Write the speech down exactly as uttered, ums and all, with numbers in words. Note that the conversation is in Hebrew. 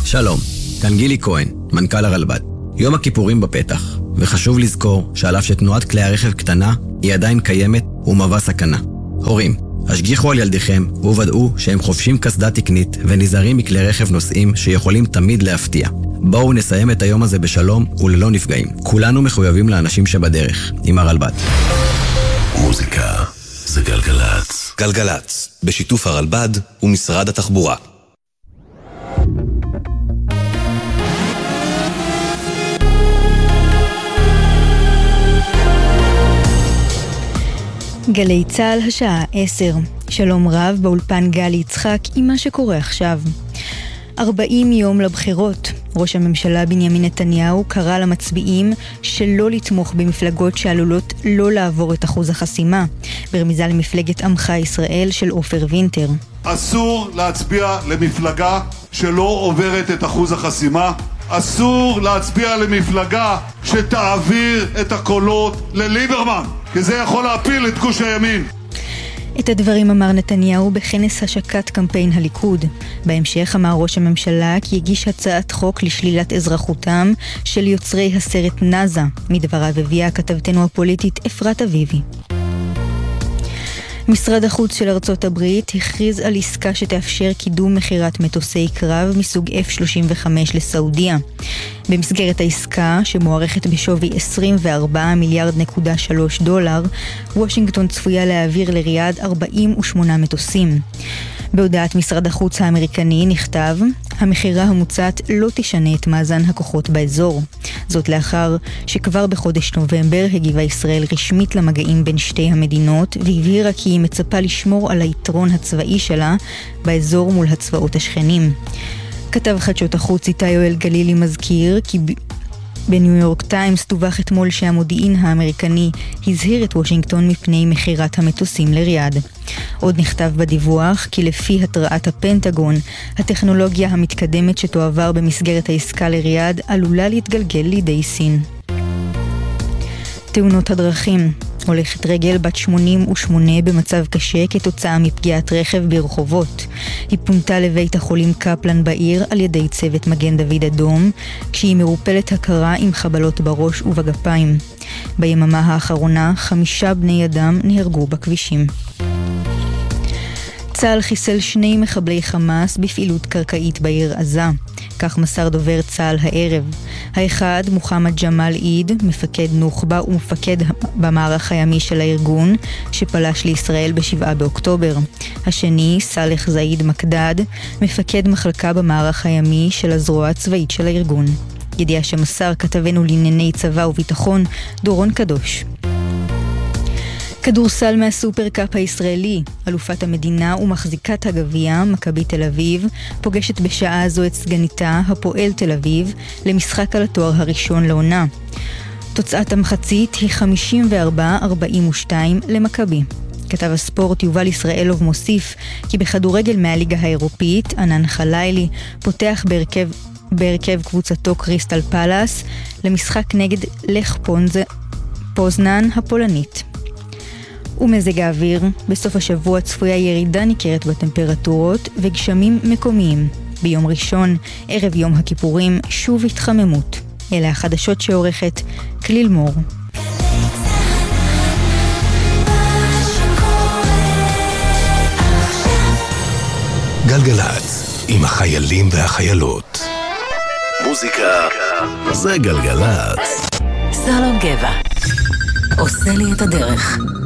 שלום, כאן גילי כהן, מנכ"ל הרלב"ד. יום הכיפורים בפתח, וחשוב לזכור שעל אף שתנועת כלי הרכב קטנה, היא עדיין קיימת ומהווה סכנה. הורים, השגיחו על ילדיכם וודאו שהם חובשים קסדה תקנית ונזהרים מכלי רכב נוסעים שיכולים תמיד להפתיע. בואו נסיים את היום הזה בשלום וללא נפגעים. כולנו מחויבים לאנשים שבדרך, עם הרלב"ד. מוזיקה זה גלגלץ. גלגלץ, בשיתוף הרלב"ד ומשרד התחבורה. גלי צהל השעה עשר. שלום רב באולפן גלי יצחק עם מה שקורה עכשיו. ארבעים יום לבחירות. ראש הממשלה בנימין נתניהו קרא למצביעים שלא לתמוך במפלגות שעלולות לא לעבור את אחוז החסימה, ברמיזה למפלגת עמך ישראל של עופר וינטר. אסור להצביע למפלגה שלא עוברת את אחוז החסימה. אסור להצביע למפלגה שתעביר את הקולות לליברמן, כי זה יכול להפיל את גוש הימין. את הדברים אמר נתניהו בכנס השקת קמפיין הליכוד. בהמשך אמר ראש הממשלה כי הגיש הצעת חוק לשלילת אזרחותם של יוצרי הסרט נאזה. מדבריו הביאה כתבתנו הפוליטית אפרת אביבי. משרד החוץ של ארצות הברית הכריז על עסקה שתאפשר קידום מחירת מטוסי קרב מסוג אף שלושים וחמש לסעודיה. במסגרת העסקה, שמוערכת בשווי עשרים וארבעה מיליארד נקודה שלוש דולר, וושינגטון צפויה להעביר לריאד ארבעים ושמונה מטוסים. בהודעת משרד החוץ האמריקני נכתב, המחירה המוצעת לא תשנה את מאזן הכוחות באזור. זאת לאחר שכבר בחודש נובמבר הגיבה ישראל רשמית למגעים בין שתי המדינות, והבהירה כי היא מצפה לשמור על היתרון הצבאי שלה באזור מול הצבאות השכנים. כתב חדשות החוץ איתי יואל גלילי מזכיר כי בניו יורק טיימס דווח אתמול שהמודיעין האמריקני הזהיר את וושינגטון מפני מחירת המטוסים לריאד. עוד נכתב בדיווח כי לפי התראת הפנטגון, הטכנולוגיה המתקדמת שתועבר במסגרת העסקה לריאד עלולה להתגלגל לידי סין. תאונות הדרכים. הולכת רגל בת שמונים ושמונה במצב קשה כתוצאה מפגיעת רכב ברחובות. היא פונתה לבית החולים קפלן בעיר על ידי צוות מגן דוד אדום, כשהיא מרופלת הכרה עם חבלות בראש ובגפיים. ביממה האחרונה חמישה בני אדם נהרגו בכבישים. צה"ל חיסל שני מחבלי חמאס בפעילות קרקעית בעיר עזה. כך מסר דובר צה"ל הערב. האחד, מוחמד ג'מאל עיד, מפקד נוח'בה ומפקד במערך הימי של הארגון, שפלש לישראל בשבעה באוקטובר. השני, סלח זעיד מקדד, מפקד מחלקה במערך הימי של הזרוע הצבאית של הארגון. ידיעה שמסר כתבנו לענייני צבא וביטחון, דורון קדוש. כדורסל מהסופרקאפ הישראלי, אלופת המדינה ומחזיקת הגביע, מכבי תל אביב, פוגשת בשעה זו את סגניתה, הפועל תל אביב, למשחק על התואר הראשון לעונה. תוצאת המחצית היא חמישים וארבע ארבעים ושתיים למכבי. כתב הספורט יובל ישראלוב מוסיף כי בכדורגל מהליגה האירופית, ענן חלילי פותח בהרכב, בהרכב קבוצתו קריסטל פלאס למשחק נגד לך פונז, פוזנן הפולנית. ומזג האוויר, בסוף השבוע צפויה ירידה ניכרת בטמפרטורות וגשמים מקומיים. ביום ראשון, ערב יום הכיפורים, שוב התחממות. אלה החדשות שעורכת כליל מור. גלגלץ, עם החיילים והחיילות. מוזיקה זה גלגלץ. סלום גבע עושה לי את הדרך.